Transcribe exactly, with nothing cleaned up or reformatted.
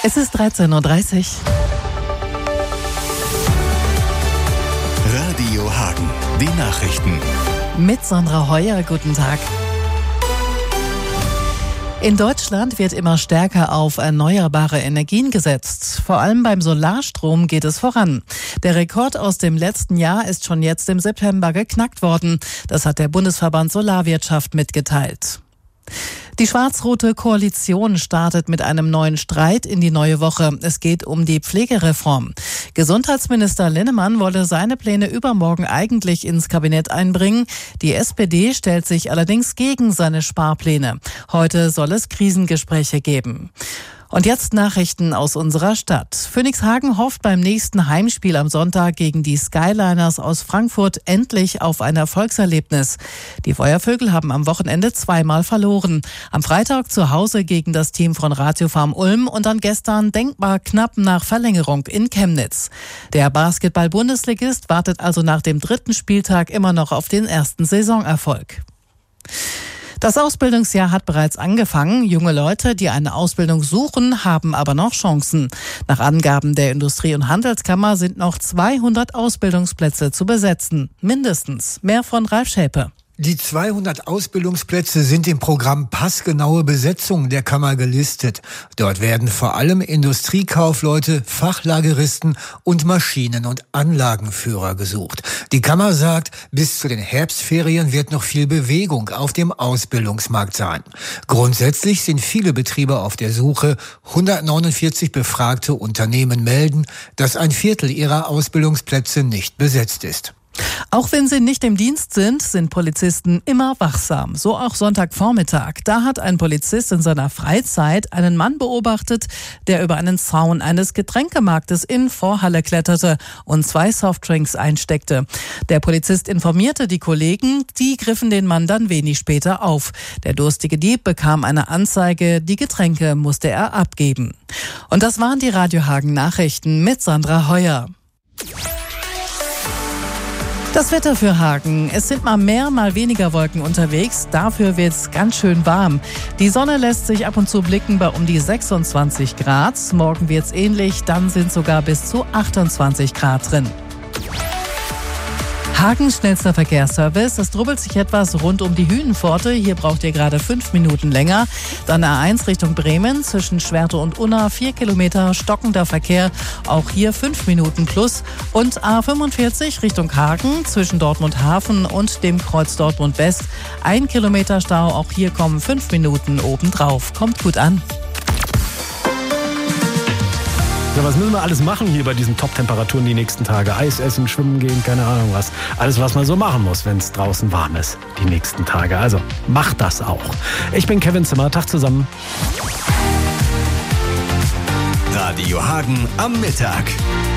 Es ist dreizehn Uhr dreißig. Radio Hagen, die Nachrichten. Mit Sandra Heuer, guten Tag. In Deutschland wird immer stärker auf erneuerbare Energien gesetzt. Vor allem beim Solarstrom geht es voran. Der Rekord aus dem letzten Jahr ist schon jetzt im September geknackt worden. Das hat der Bundesverband Solarwirtschaft mitgeteilt. Die schwarz-rote Koalition startet mit einem neuen Streit in die neue Woche. Es geht um die Pflegereform. Gesundheitsminister Linnemann wolle seine Pläne übermorgen eigentlich ins Kabinett einbringen. Die S P D stellt sich allerdings gegen seine Sparpläne. Heute soll es Krisengespräche geben. Und jetzt Nachrichten aus unserer Stadt. Phoenix Hagen hofft beim nächsten Heimspiel am Sonntag gegen die Skyliners aus Frankfurt endlich auf ein Erfolgserlebnis. Die Feuervögel haben am Wochenende zweimal verloren. Am Freitag zu Hause gegen das Team von Ratiofarm Ulm und dann gestern denkbar knapp nach Verlängerung in Chemnitz. Der Basketball-Bundesligist wartet also nach dem dritten Spieltag immer noch auf den ersten Saisonerfolg. Das Ausbildungsjahr hat bereits angefangen. Junge Leute, die eine Ausbildung suchen, haben aber noch Chancen. Nach Angaben der Industrie- und Handelskammer sind noch zweihundert Ausbildungsplätze zu besetzen. Mindestens. Mehr von Ralf Schäpe. Die zweihundert Ausbildungsplätze sind im Programm Passgenaue Besetzung der Kammer gelistet. Dort werden vor allem Industriekaufleute, Fachlageristen und Maschinen- und Anlagenführer gesucht. Die Kammer sagt, bis zu den Herbstferien wird noch viel Bewegung auf dem Ausbildungsmarkt sein. Grundsätzlich sind viele Betriebe auf der Suche. hundertneunundvierzig befragte Unternehmen melden, dass ein Viertel ihrer Ausbildungsplätze nicht besetzt ist. Auch wenn sie nicht im Dienst sind, sind Polizisten immer wachsam. So auch Sonntagvormittag. Da hat ein Polizist in seiner Freizeit einen Mann beobachtet, der über einen Zaun eines Getränkemarktes in Vorhalle kletterte und zwei Softdrinks einsteckte. Der Polizist informierte die Kollegen, die griffen den Mann dann wenig später auf. Der durstige Dieb bekam eine Anzeige, die Getränke musste er abgeben. Und das waren die Radio Hagen Nachrichten mit Sandra Heuer. Das Wetter für Hagen. Es sind mal mehr, mal weniger Wolken unterwegs. Dafür wird's ganz schön warm. Die Sonne lässt sich ab und zu blicken bei um die sechsundzwanzig Grad. Morgen wird's ähnlich, dann sind sogar bis zu achtundzwanzig Grad drin. Hagens schnellster Verkehrsservice. Es drubbelt sich etwas rund um die Hünenpforte. Hier braucht ihr gerade fünf Minuten länger. Dann A eins Richtung Bremen zwischen Schwerte und Unna. Vier Kilometer stockender Verkehr. Auch hier fünf Minuten plus. Und A fünfundvierzig Richtung Hagen zwischen Dortmund Hafen und dem Kreuz Dortmund West. Ein Kilometer Stau. Auch hier kommen fünf Minuten obendrauf. Kommt gut an. Ja, was müssen wir alles machen hier bei diesen Top-Temperaturen die nächsten Tage? Eis essen, schwimmen gehen, keine Ahnung was. Alles, was man so machen muss, wenn es draußen warm ist, die nächsten Tage. Also macht das auch. Ich bin Kevin Zimmer, Tag zusammen. Radio Hagen am Mittag.